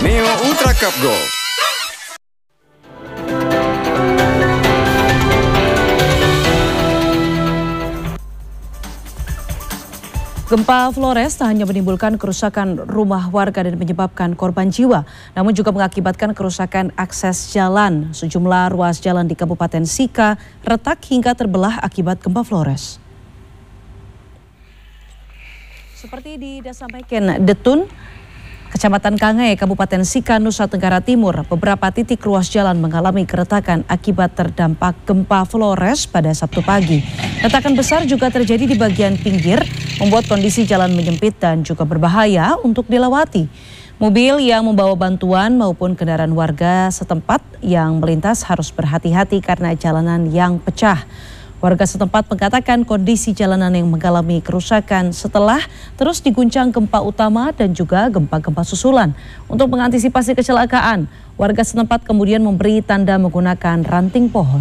Neo Ultra Cup Golf. Gempa Flores tak hanya menimbulkan kerusakan rumah warga dan menyebabkan korban jiwa, namun juga mengakibatkan kerusakan akses jalan. Sejumlah ruas jalan di Kabupaten Sika retak hingga terbelah akibat gempa Flores. Seperti disampaikan Detun, Kecamatan Kangai, Kabupaten Sika, Nusa Tenggara Timur, beberapa titik ruas jalan mengalami keretakan akibat terdampak gempa Flores pada Sabtu pagi. Retakan besar juga terjadi di bagian pinggir, membuat kondisi jalan menyempit dan juga berbahaya untuk dilewati. Mobil yang membawa bantuan maupun kendaraan warga setempat yang melintas harus berhati-hati karena jalanan yang pecah. Warga setempat mengatakan kondisi jalanan yang mengalami kerusakan setelah terus diguncang gempa utama dan juga gempa-gempa susulan. Untuk mengantisipasi kecelakaan, warga setempat kemudian memberi tanda menggunakan ranting pohon.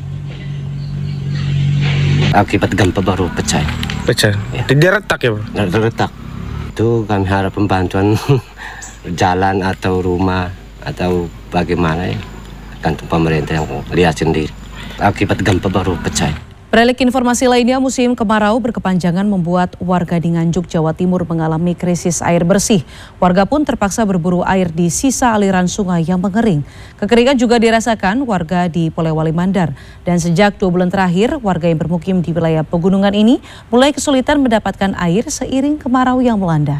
Akibat gempa baru pecah. Pecah? Ya. Dia retak ya, Bro? Retak. Itu kami harap pembantuan jalan atau rumah atau bagaimana ya. Gantung pemerintah yang lihat sendiri. Akibat gempa baru pecah. Beralik informasi lainnya, musim kemarau berkepanjangan membuat warga di Nganjuk, Jawa Timur mengalami krisis air bersih. Warga pun terpaksa berburu air di sisa aliran sungai yang mengering. Kekeringan juga dirasakan warga di Polewali Mandar. Dan sejak 2 bulan terakhir, warga yang bermukim di wilayah pegunungan ini mulai kesulitan mendapatkan air seiring kemarau yang melanda.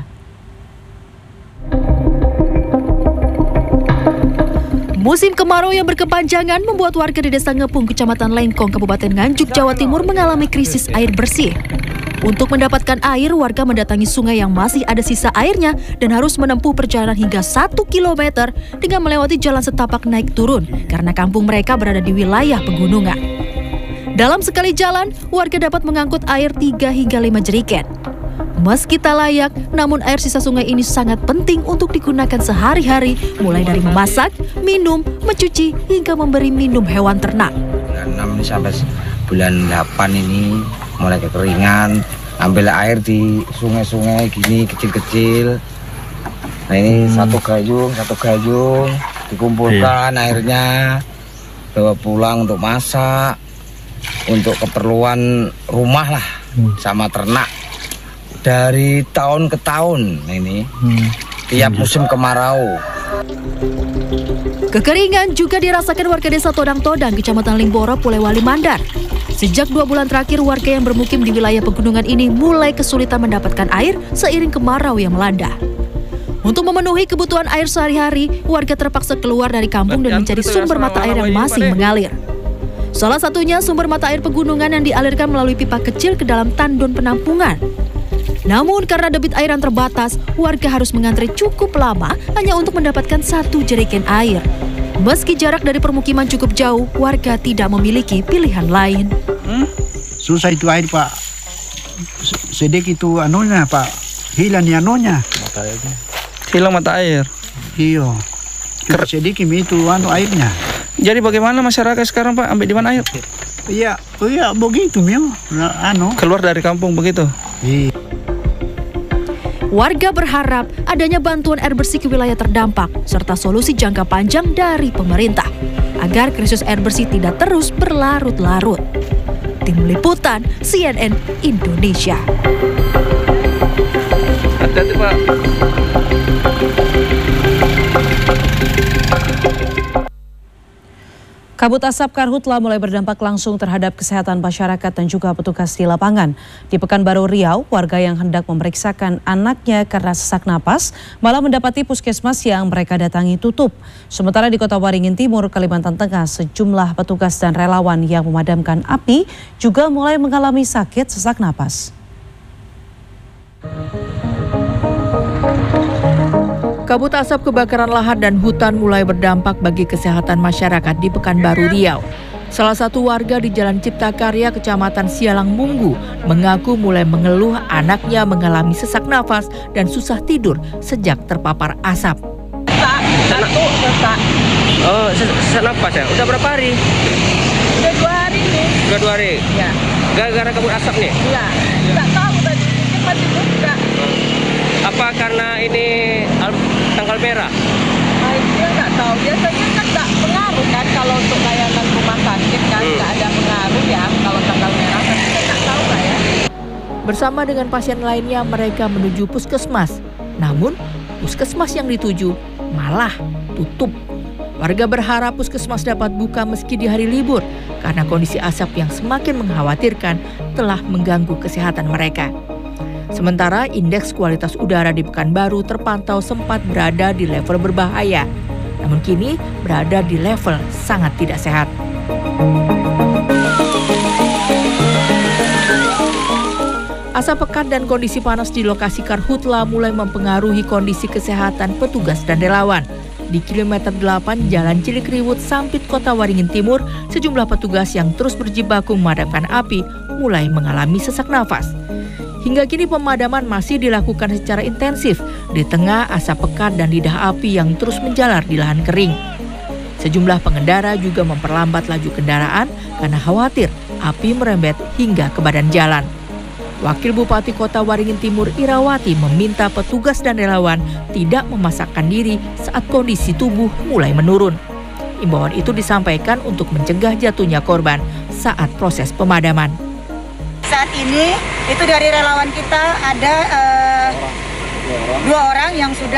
Musim kemarau yang berkepanjangan membuat warga di Desa Ngepung, Kecamatan Lengkong, Kabupaten Nganjuk, Jawa Timur mengalami krisis air bersih. Untuk mendapatkan air, warga mendatangi sungai yang masih ada sisa airnya dan harus menempuh perjalanan hingga 1 km dengan melewati jalan setapak naik turun karena kampung mereka berada di wilayah pegunungan. Dalam sekali jalan, warga dapat mengangkut air 3 hingga 5 jerigen. Meski tak layak, namun air sisa sungai ini sangat penting untuk digunakan sehari-hari, mulai dari memasak, minum, mencuci, hingga memberi minum hewan ternak. Bulan 6 sampai bulan 8 ini mulai kekeringan, ambil air di sungai-sungai gini kecil-kecil. Nah ini satu gayung dikumpulkan airnya, bawa pulang untuk masak, untuk keperluan rumah lah, sama ternak. Dari tahun ke tahun ini, tiap musim kemarau. Kekeringan juga dirasakan warga desa Todang-Todang, Kecamatan Limboro, Polewali Mandar. Sejak 2 bulan terakhir, warga yang bermukim di wilayah pegunungan ini mulai kesulitan mendapatkan air seiring kemarau yang melanda. Untuk memenuhi kebutuhan air sehari-hari, warga terpaksa keluar dari kampung dan mencari sumber mata air yang masih mengalir. Salah satunya sumber mata air pegunungan yang dialirkan melalui pipa kecil ke dalam tandon penampungan. Namun karena debit air yang terbatas, warga harus mengantri cukup lama hanya untuk mendapatkan 1 jerigen air. Meski jarak dari permukiman cukup jauh, warga tidak memiliki pilihan lain. Susah itu air, Pak. Sedikit itu anunya, Pak. Hilang anunya. Hilang mata air. Iya. Sedikit itu airnya. Jadi bagaimana masyarakat sekarang, Pak? Ambil di mana air? Iya, begitu memang. Keluar dari kampung begitu. Iya. Warga berharap adanya bantuan air bersih ke wilayah terdampak serta solusi jangka panjang dari pemerintah agar krisis air bersih tidak terus berlarut-larut. Tim Liputan CNN Indonesia. Hati-hati, Pak. Kabut asap karhutla mulai berdampak langsung terhadap kesehatan masyarakat dan juga petugas di lapangan. Di Pekanbaru Riau, warga yang hendak memeriksakan anaknya karena sesak napas malah mendapati puskesmas yang mereka datangi tutup. Sementara di Kota Waringin Timur, Kalimantan Tengah, sejumlah petugas dan relawan yang memadamkan api juga mulai mengalami sakit sesak napas. Kabut asap kebakaran lahan dan hutan mulai berdampak bagi kesehatan masyarakat di Pekanbaru Riau. Salah satu warga di Jalan Cipta Karya, Kecamatan Sialang Munggu, mengaku mulai mengeluh anaknya mengalami sesak nafas dan susah tidur sejak terpapar asap. Oh, sesak nafas ya? Udah berapa hari? Udah 2 hari nih. Udah 2 hari? Ya. Gara-gara kabut asap nih? Iya. Nggak tahu tadi mungkin masih buka. Apa karena ini tanggal merah? Saya nggak tahu. Biasanya kan nggak pengaruh kan kalau untuk layanan rumah sakit kan nggak ada pengaruh ya kalau tanggal merah. Tapi saya nggak tahu lah ya. Bersama dengan pasien lainnya, mereka menuju puskesmas. Namun, puskesmas yang dituju malah tutup. Warga berharap puskesmas dapat buka meski di hari libur karena kondisi asap yang semakin mengkhawatirkan telah mengganggu kesehatan mereka. Sementara indeks kualitas udara di Pekanbaru terpantau sempat berada di level berbahaya, namun kini berada di level sangat tidak sehat. Asap pekat dan kondisi panas di lokasi karhutla mulai mempengaruhi kondisi kesehatan petugas dan relawan. Di kilometer 8 Jalan Cilikriwut, Sampit, Kota Waringin Timur, sejumlah petugas yang terus berjibaku memadamkan api mulai mengalami sesak nafas. Hingga kini pemadaman masih dilakukan secara intensif di tengah asap pekat dan lidah api yang terus menjalar di lahan kering. Sejumlah pengendara juga memperlambat laju kendaraan karena khawatir api merembet hingga ke badan jalan. Wakil Bupati Kota Waringin Timur Irawati meminta petugas dan relawan tidak memasakkan diri saat kondisi tubuh mulai menurun. Imbauan itu disampaikan untuk mencegah jatuhnya korban saat proses pemadaman. Saat ini itu dari relawan kita ada 2 orang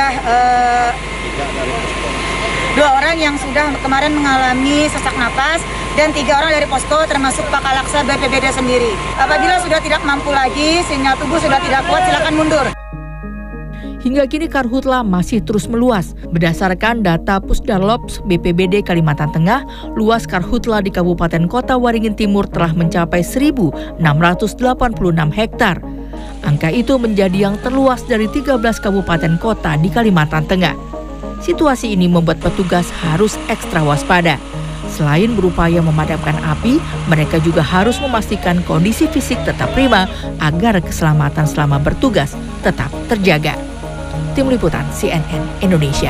yang sudah kemarin mengalami sesak napas dan 3 orang dari posko termasuk Pak Kalaksa BPBD sendiri. Apabila sudah tidak mampu lagi, sinyal tubuh sudah tidak kuat, silakan mundur. Hingga kini karhutla masih terus meluas. Berdasarkan data Pusdarlops BPBD Kalimantan Tengah, luas karhutla di Kabupaten Kota Waringin Timur telah mencapai 1.686 hektar. Angka itu menjadi yang terluas dari 13 kabupaten kota di Kalimantan Tengah. Situasi ini membuat petugas harus ekstra waspada. Selain berupaya memadamkan api, mereka juga harus memastikan kondisi fisik tetap prima agar keselamatan selama bertugas tetap terjaga. Tim Liputan CNN Indonesia.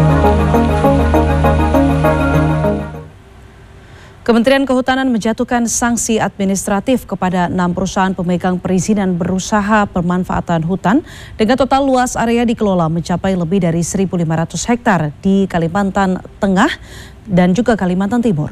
Kementerian Kehutanan menjatuhkan sanksi administratif kepada 6 perusahaan pemegang perizinan berusaha pemanfaatan hutan dengan total luas area dikelola mencapai lebih dari 1.500 hektar di Kalimantan Tengah dan juga Kalimantan Timur.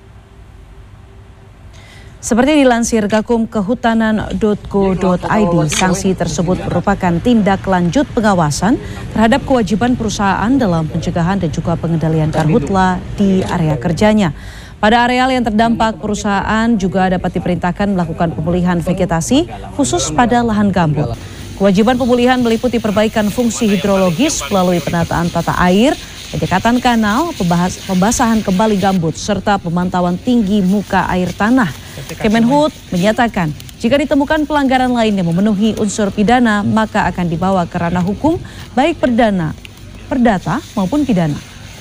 Seperti dilansir Gakum Kehutanan.go.id, sanksi tersebut merupakan tindak lanjut pengawasan terhadap kewajiban perusahaan dalam pencegahan dan juga pengendalian karhutla di area kerjanya. Pada areal yang terdampak, perusahaan juga dapat diperintahkan melakukan pemulihan vegetasi khusus pada lahan gambut. Kewajiban pemulihan meliputi perbaikan fungsi hidrologis melalui penataan tata air, penyekatan kanal, pembasahan kembali gambut, serta pemantauan tinggi muka air tanah. Kemenhub menyatakan jika ditemukan pelanggaran lain yang memenuhi unsur pidana, maka akan dibawa ke ranah hukum baik perdata maupun pidana.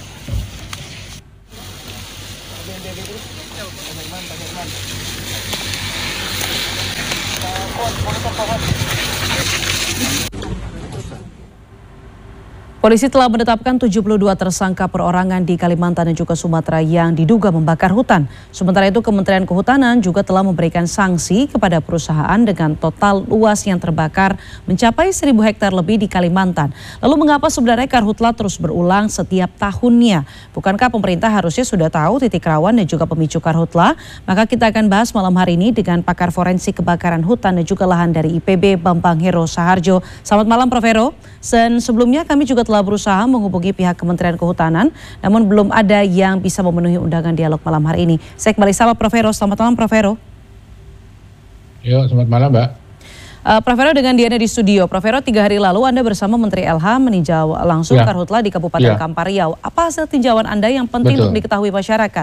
Polisi telah menetapkan 72 tersangka perorangan di Kalimantan dan juga Sumatera yang diduga membakar hutan. Sementara itu Kementerian Kehutanan juga telah memberikan sanksi kepada perusahaan dengan total luas yang terbakar mencapai 1.000 hektar lebih di Kalimantan. Lalu mengapa sebenarnya karhutla terus berulang setiap tahunnya? Bukankah pemerintah harusnya sudah tahu titik rawan dan juga pemicu karhutla? Maka kita akan bahas malam hari ini dengan pakar forensik kebakaran hutan dan juga lahan dari IPB Bambang Hero Saharjo. Selamat malam Prof. Hero. Dan sebelumnya kami juga telah berusaha menghubungi pihak Kementerian Kehutanan, namun belum ada yang bisa memenuhi undangan dialog malam hari ini. Saya kembali sapa Prof. Hero. Selamat malam Prof. Hero. Yo, selamat malam Mbak. Prof. Hero, dengan Diana di studio. Prof. Hero, 3 hari lalu Anda bersama Menteri LH meninjau langsung karhutla di Kabupaten Kampar Riau. Apa hasil tinjauan Anda yang penting untuk diketahui masyarakat?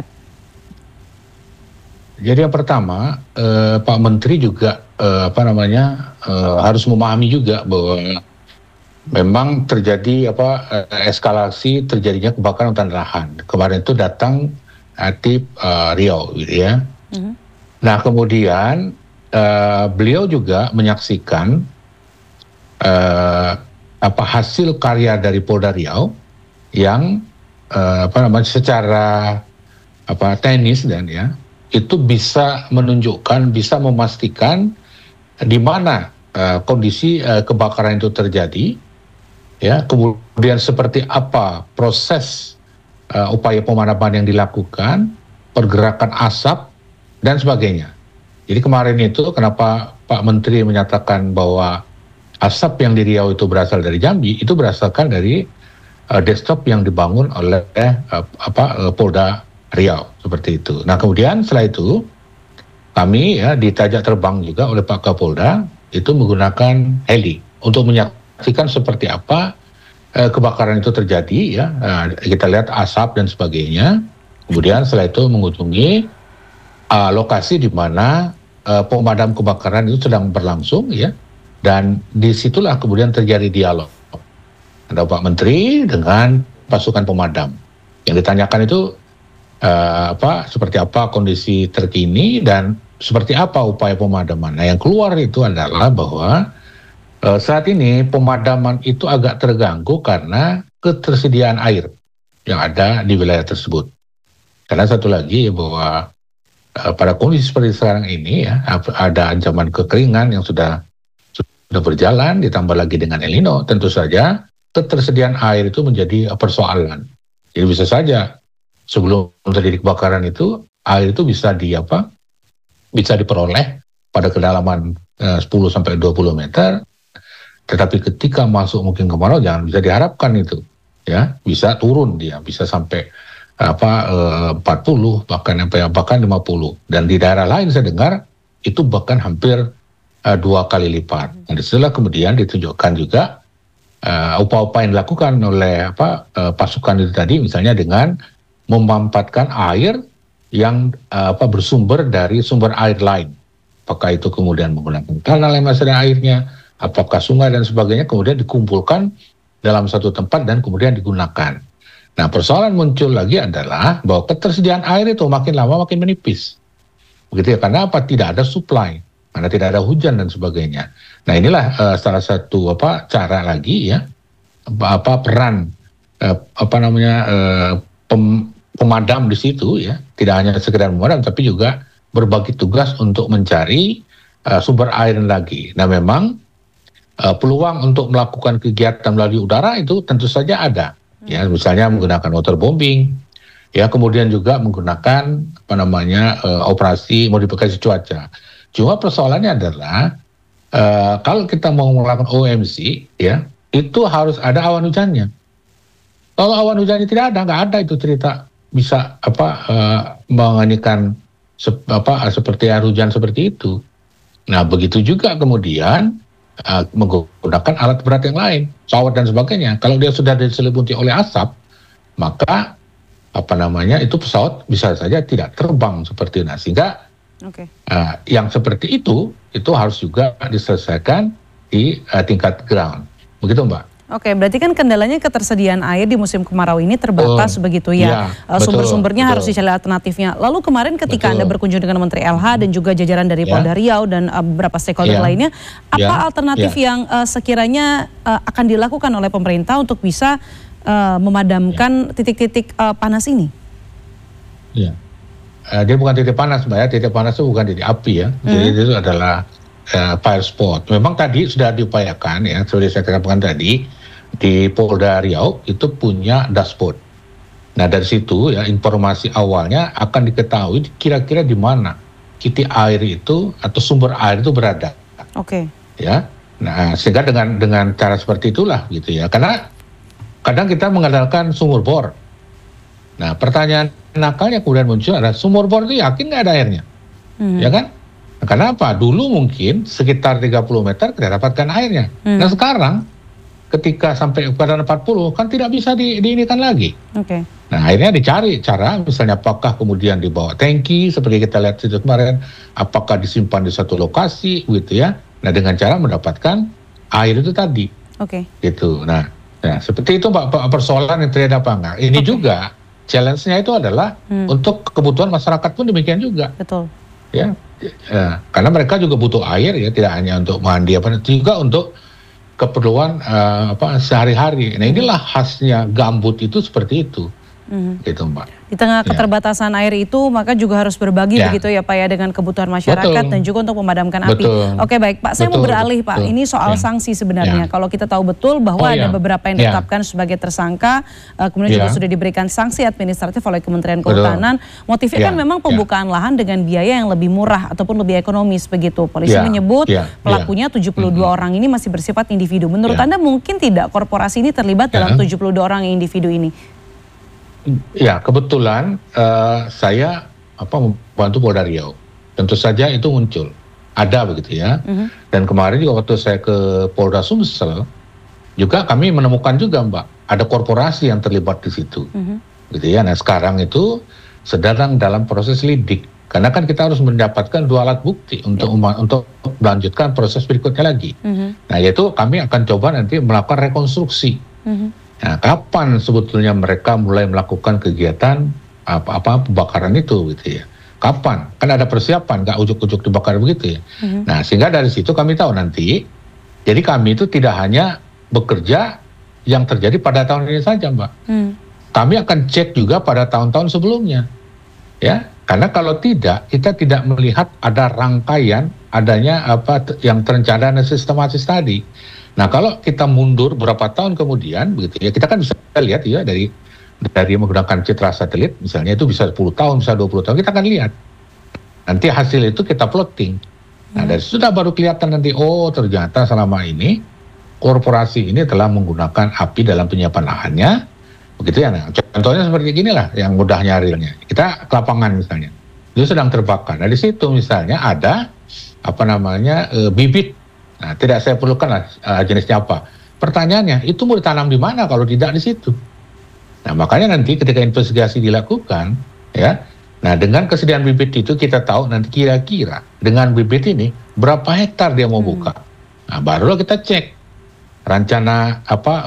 Jadi yang pertama, Pak Menteri juga harus memahami juga bahwa memang terjadi eskalasi terjadinya kebakaran hutan lahan. Kemarin itu datang di Riau, gitu ya. Nah kemudian beliau juga menyaksikan hasil karya dari Polda Riau yang secara teknis dan itu bisa menunjukkan, bisa memastikan di mana kondisi kebakaran itu terjadi. Ya, kemudian seperti apa proses upaya pemadaman yang dilakukan, pergerakan asap, dan sebagainya. Jadi kemarin itu kenapa Pak Menteri menyatakan bahwa asap yang di Riau itu berasal dari Jambi, itu berasalkan dari desktop yang dibangun oleh Polda Riau, seperti itu. Nah kemudian setelah itu, kami ya ditajak terbang juga oleh Pak Kapolda, itu menggunakan heli untuk menyaksikan seperti apa kebakaran itu terjadi ya. Kita lihat asap dan sebagainya. Kemudian setelah itu mengunjungi lokasi di mana pemadam kebakaran itu sedang berlangsung ya. Dan disitulah kemudian terjadi dialog. Ada Pak Menteri dengan pasukan pemadam. Yang ditanyakan itu seperti apa kondisi terkini dan seperti apa upaya pemadaman. Nah yang keluar itu adalah bahwa saat ini pemadaman itu agak terganggu karena ketersediaan air yang ada di wilayah tersebut. Karena satu lagi bahwa pada kondisi seperti sekarang ini ya, ada ancaman kekeringan yang sudah berjalan, ditambah lagi dengan El Nino, tentu saja ketersediaan air itu menjadi persoalan. Jadi bisa saja sebelum terjadi kebakaran itu air itu bisa diperoleh pada kedalaman 10-20 meter. Tetapi ketika masuk mungkin kemarau jangan bisa diharapkan itu ya bisa turun dia bisa sampai 40 bahkan 50 dan di daerah lain saya dengar itu bahkan hampir 2 kali lipat. Dan setelah kemudian ditunjukkan juga upaya-upaya yang dilakukan oleh pasukan itu tadi misalnya dengan memanfaatkan air yang bersumber dari sumber air lain. Apakah itu kemudian menggunakan kanal yang masih ada airnya, apakah sungai dan sebagainya, kemudian dikumpulkan dalam satu tempat dan kemudian digunakan. Nah persoalan muncul lagi adalah bahwa ketersediaan air itu makin lama makin menipis. Begitu ya, karena tidak ada supply, karena tidak ada hujan dan sebagainya. Nah inilah salah satu cara lagi ya, peran pemadam di situ ya, tidak hanya sekedar memadam tapi juga berbagi tugas untuk mencari sumber air lagi. Nah memang peluang untuk melakukan kegiatan melalui udara itu tentu saja ada. Ya, misalnya menggunakan waterbombing, ya kemudian juga menggunakan operasi modifikasi cuaca. Cuma persoalannya adalah kalau kita mau melakukan OMC, ya itu harus ada awan hujannya. Kalau awan hujannya tidak ada, nggak ada itu cerita bisa menganikan seperti air hujan seperti itu. Nah begitu juga kemudian menggunakan alat berat yang lain, pesawat dan sebagainya. Kalau dia sudah diselimuti oleh asap, maka itu pesawat bisa saja tidak terbang seperti itu. Nah, sehingga yang seperti itu harus juga diselesaikan di tingkat ground. Begitu Mbak. Oke, berarti kan kendalanya ketersediaan air di musim kemarau ini terbatas begitu ya. Sumber-sumbernya harus dicari alternatifnya. Lalu kemarin ketika Anda berkunjung dengan Menteri LH dan juga jajaran dari Polda Riau dan beberapa stakeholder lainnya, apa alternatif yang sekiranya akan dilakukan oleh pemerintah untuk bisa memadamkan titik-titik panas ini? Iya, dia bukan titik panas Mbak ya, titik panas itu bukan titik api ya. Jadi itu adalah fire spot. Memang tadi sudah diupayakan ya, seperti saya katakan tadi, di Polda Riau itu punya dashboard. Nah dari situ ya informasi awalnya akan diketahui kira-kira di mana titik air itu atau sumber air itu berada. Ya, nah sehingga dengan cara seperti itulah gitu ya. Karena kadang kita mengandalkan sumur bor. Nah pertanyaan nakalnya kemudian muncul adalah sumur bor itu yakin nggak ada airnya, ya kan? Nah, karena apa? Dulu mungkin sekitar 30 meter kita dapatkan airnya. Nah sekarang ketika sampai keadaan 40 kan tidak bisa diinikan lagi. Nah akhirnya dicari cara, misalnya apakah kemudian dibawa tangki seperti kita lihat itu kemarin, apakah disimpan di satu lokasi gitu ya. Nah dengan cara mendapatkan air itu tadi. Gitu. Nah seperti itu Pak, persoalan yang terjadi apa enggak. Ini juga challenge-nya itu adalah untuk kebutuhan masyarakat pun demikian juga. Ya, karena mereka juga butuh air ya, tidak hanya untuk mandi juga untuk keperluan sehari-hari. Nah inilah khasnya gambut itu seperti itu, gitu Mbak. Di tengah keterbatasan air itu, maka juga harus berbagi begitu ya Pak ya dengan kebutuhan masyarakat dan juga untuk memadamkan api. Oke baik Pak, saya mau beralih Pak, ini soal sanksi sebenarnya. Kalau kita tahu betul bahwa ada beberapa yang ditetapkan sebagai tersangka, kemudian juga sudah diberikan sanksi administratif oleh Kementerian Kehutanan. Motifnya kan memang pembukaan lahan dengan biaya yang lebih murah ataupun lebih ekonomis begitu. Polisi menyebut pelakunya 72 orang ini masih bersifat individu. Menurut Anda mungkin tidak korporasi ini terlibat dalam 72 orang individu ini? Ya, kebetulan saya membantu Polda Riau. Tentu saja itu muncul, ada begitu ya. Dan kemarin juga waktu saya ke Polda Sumsel, juga kami menemukan juga Mbak, ada korporasi yang terlibat di situ, gitu ya. Nah sekarang itu sedang dalam proses lidik, karena kan kita harus mendapatkan 2 alat bukti untuk melanjutkan proses berikutnya lagi. Nah yaitu kami akan coba nanti melakukan rekonstruksi. Nah, kapan sebetulnya mereka mulai melakukan kegiatan pembakaran itu gitu ya? Kapan? Kan ada persiapan, nggak ujuk-ujuk dibakar begitu ya. Nah, sehingga dari situ kami tahu nanti, jadi kami itu tidak hanya bekerja yang terjadi pada tahun ini saja, Mbak. Kami akan cek juga pada tahun-tahun sebelumnya, ya. Karena kalau tidak, kita tidak melihat ada rangkaian adanya yang terencana dan sistematis tadi. Nah kalau kita mundur beberapa tahun kemudian begitu ya, kita kan bisa lihat ya dari menggunakan citra satelit misalnya itu bisa 10 tahun, bisa 20 tahun, kita akan lihat. Nanti hasil itu kita plotting. Nah dari situ sudah baru kelihatan nanti, oh ternyata selama ini korporasi ini telah menggunakan api dalam penyiapan lahannya, begitu ya. Nah, contohnya seperti inilah yang mudahnya realnya. Kita ke lapangan misalnya, itu sedang terbakar. Nah di situ misalnya ada bibit. Nah, tidak saya perlukan lah jenisnya apa. Pertanyaannya, itu mau ditanam di mana kalau tidak di situ? Nah, makanya nanti ketika investigasi dilakukan, ya, nah dengan kesediaan bibit itu kita tahu nanti kira-kira dengan bibit ini berapa hektar dia mau buka. Nah, barulah kita cek rencana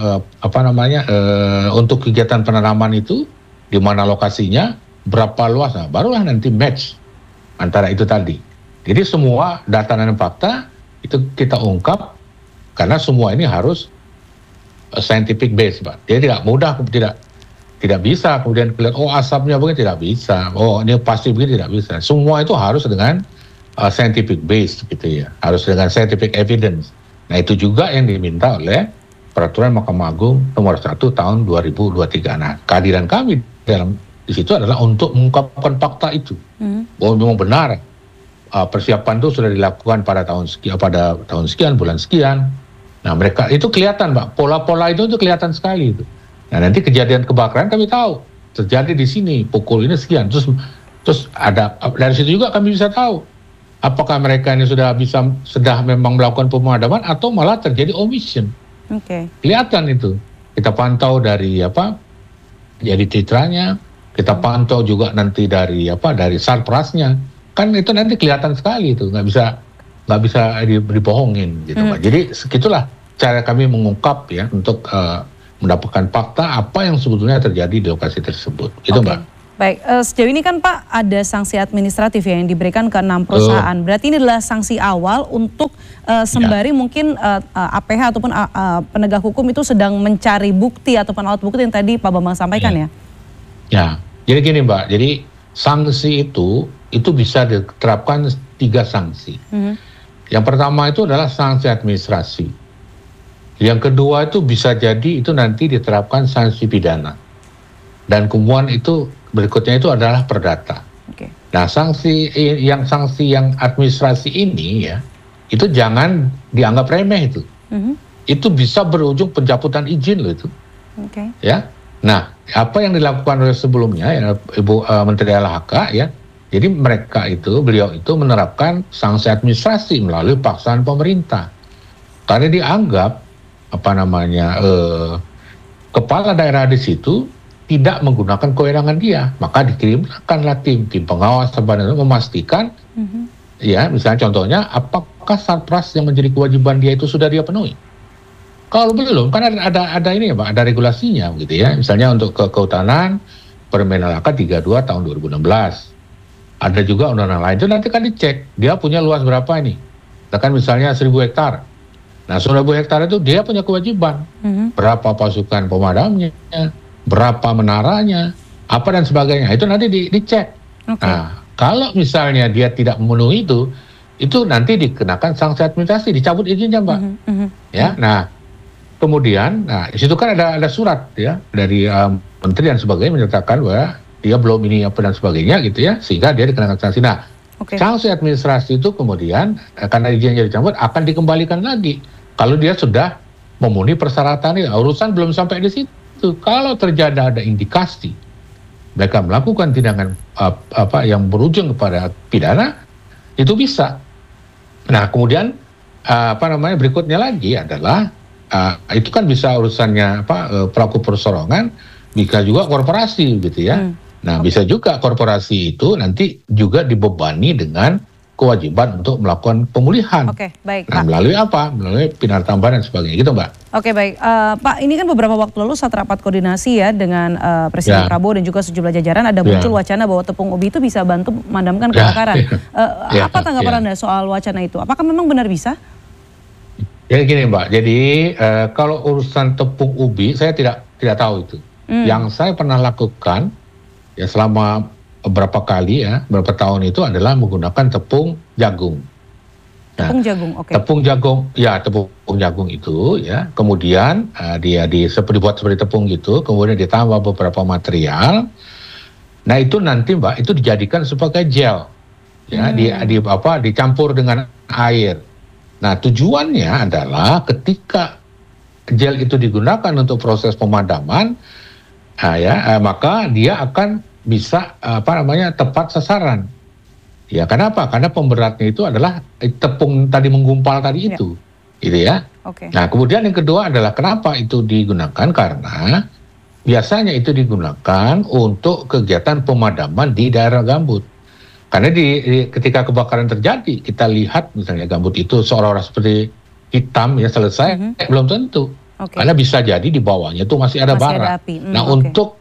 untuk kegiatan penanaman itu di mana lokasinya, berapa luas. Nah, barulah nanti match antara itu tadi. Jadi semua data dan fakta itu kita ungkap karena semua ini harus scientific base, Pak. Jadi tidak mudah, tidak bisa kemudian kelihatan asapnya begini, tidak bisa. Oh ini pasti begini, tidak bisa. Semua itu harus dengan scientific base gitu ya. Harus dengan scientific evidence. Nah itu juga yang diminta oleh Peraturan Mahkamah Agung Nomor 1 Tahun 2023. Nah kehadiran kami di situ adalah untuk mengungkapkan fakta itu. Bahwa memang benar. Persiapan itu sudah dilakukan pada tahun sekian, bulan sekian. Nah mereka itu kelihatan Pak, pola-pola itu kelihatan sekali itu. Nah nanti kejadian kebakaran kami tahu terjadi di sini pukul ini sekian. Terus ada dari situ juga kami bisa tahu apakah mereka ini sudah memang melakukan pemadaman atau malah terjadi omission. Kelihatan itu. Kita pantau dari jadi citranya, kita pantau juga nanti dari sarprasnya. Kan itu nanti kelihatan sekali itu, nggak bisa dibohongin gitu Pak. Jadi segitulah cara kami mengungkap ya untuk mendapatkan fakta apa yang sebetulnya terjadi di lokasi tersebut. Itu Mbak. Baik, sejauh ini kan Pak ada sanksi administratif ya yang diberikan ke 6 perusahaan. Berarti ini adalah sanksi awal untuk sembari mungkin APH ataupun penegak hukum itu sedang mencari bukti ataupun alat bukti yang tadi Pak Bambang sampaikan ya? Ya, jadi gini Mbak, jadi sanksi itu bisa diterapkan 3 sanksi. Yang pertama itu adalah sanksi administrasi. Yang kedua itu bisa jadi itu nanti diterapkan sanksi pidana. Dan kemudian itu berikutnya itu adalah perdata. Nah sanksi yang administrasi ini ya, itu jangan dianggap remeh itu. Itu bisa berujung pencabutan izin loh itu. Ya. Nah apa yang dilakukan oleh sebelumnya ya, Ibu Menteri LHK ya. Jadi beliau itu menerapkan sanksi administrasi melalui paksaan pemerintah. Karena dianggap kepala daerah di situ tidak menggunakan kewenangan dia, maka dikirimkanlah tim pengawas sebenarnya memastikan ya misalnya contohnya apakah sarpras yang menjadi kewajiban dia itu sudah dia penuhi. Kalau belum kan ada ini ya Pak, ada regulasinya gitu ya. Misalnya untuk kehutanan Permen LHK 32 tahun 2016. Ada juga undang-undang lain itu nanti kan dicek dia punya luas berapa ini. Kan misalnya 1000 hektar. Nah 1000 hektar itu dia punya kewajiban. Berapa pasukan pemadamnya, berapa menaranya, apa dan sebagainya. Itu nanti dicek. Nah, kalau misalnya dia tidak memenuhi itu nanti dikenakan sanksi administrasi, dicabut izinnya, Mbak. Ya, nah kemudian, di situ kan ada surat ya dari menteri dan sebagainya menyatakan bahwa dia belum ini apa dan sebagainya gitu ya, sehingga dia dikenakan sanksi. Nah, sanksi administrasi itu kemudian karena izinnya dicabut akan dikembalikan lagi kalau dia sudah memenuhi persyaratan ini. Urusan belum sampai di situ. Kalau terjadi ada indikasi mereka melakukan tindakan yang berujung kepada pidana, itu bisa. Nah, kemudian berikutnya lagi adalah itu kan bisa urusannya pelaku persorongan, bisa juga korporasi gitu ya. Nah, bisa juga korporasi itu nanti juga dibebani dengan kewajiban untuk melakukan pemulihan. Baik, nah, Pak. melalui apa? Melalui pidana tambahan dan sebagainya gitu, Mbak. Baik. Pak, ini kan beberapa waktu lalu saat rapat koordinasi ya dengan Presiden Prabowo dan juga sejumlah jajaran ada muncul wacana bahwa tepung ubi itu bisa bantu memadamkan kebakaran. Apa tanggapan Anda soal wacana itu? Apakah memang benar bisa? Jadi gini, Mbak. Jadi kalau urusan tepung ubi saya tidak tahu itu. Yang saya pernah lakukan ya selama beberapa kali ya, beberapa tahun itu adalah menggunakan tepung jagung. Nah, tepung jagung, tepung jagung itu ya, kemudian dia dibuat seperti tepung gitu, kemudian ditambah beberapa material. Nah, itu nanti, Mbak, itu dijadikan sebagai gel. Ya, dicampur dengan air. Nah, tujuannya adalah ketika gel itu digunakan untuk proses pemadaman, maka dia akan bisa tepat sasaran. Ya, kenapa? Karena pemberatnya itu adalah tepung tadi menggumpal tadi itu, gitu ya. Nah, kemudian yang kedua adalah kenapa itu digunakan? Karena biasanya itu digunakan untuk kegiatan pemadaman di daerah gambut. Karena ketika kebakaran terjadi, kita lihat misalnya gambut itu seolah-olah seperti hitam ya selesai, belum tentu. Karena bisa jadi di bawahnya itu masih ada bara. Nah, untuk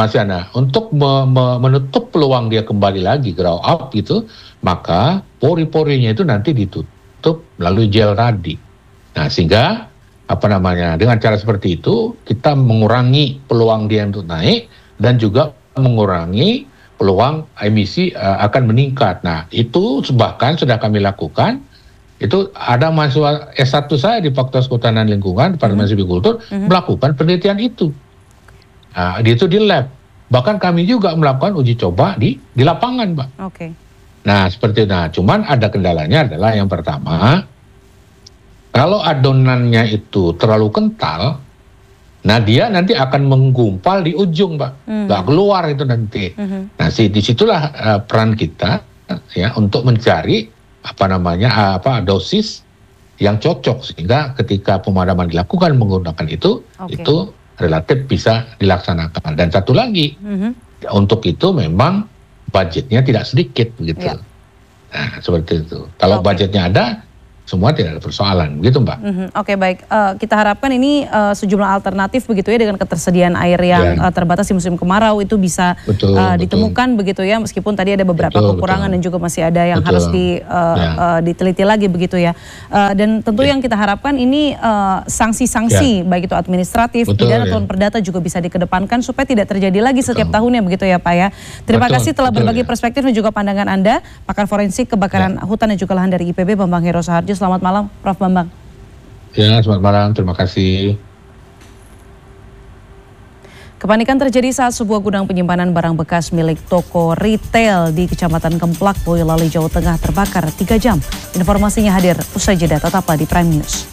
menutup peluang dia kembali lagi grow up gitu, maka pori-porinya itu nanti ditutup melalui gel tadi. Nah, sehingga dengan cara seperti itu kita mengurangi peluang dia untuk naik dan juga mengurangi peluang emisi akan meningkat. Nah, itu bahkan sudah kami lakukan. Itu ada mahasiswa S1 saya di Fakultas Kehutanan Lingkungan, Departemen Silvikultur, melakukan penelitian itu. Nah, itu di lab. Bahkan kami juga melakukan uji coba di lapangan, Mbak. Nah, seperti itu. Nah, cuman ada kendalanya adalah yang pertama, kalau adonannya itu terlalu kental, nah dia nanti akan menggumpal di ujung, Mbak. Nggak keluar itu nanti. Nah, disitulah peran kita ya untuk mencari dosis yang cocok sehingga ketika pemadaman dilakukan menggunakan itu relatif bisa dilaksanakan. Dan satu lagi, untuk itu memang budgetnya tidak sedikit begitu. Nah, seperti itu. Kalau budgetnya ada, semua tidak ada persoalan, begitu, Mbak. Baik. Kita harapkan ini sejumlah alternatif begitu ya dengan ketersediaan air yang terbatas di musim kemarau itu bisa ditemukan begitu ya, meskipun tadi ada beberapa kekurangan dan juga masih ada yang harus diteliti lagi begitu ya. Dan tentu yang kita harapkan ini sanksi-sanksi baik itu administratif, pidana ataupun perdata juga bisa dikedepankan supaya tidak terjadi lagi setiap tahunnya begitu ya, Pak ya. Terima kasih telah berbagi perspektif dan juga pandangan Anda, pakar forensik kebakaran hutan dan juga lahan dari IPB Bambang Hero Saharjo. Selamat malam, Prof. Bambang. Ya, selamat malam. Terima kasih. Kepanikan terjadi saat sebuah gudang penyimpanan barang bekas milik toko retail di Kecamatan Kemplak, Boyolali, Jawa Tengah terbakar 3 jam. Informasinya hadir usai jeda, tetaplah di Prime News.